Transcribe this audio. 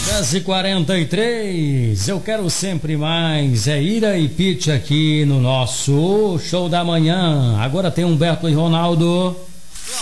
10h43, eu quero sempre mais. É Ira e Pete aqui no nosso Show da Manhã. Agora tem Humberto e Ronaldo.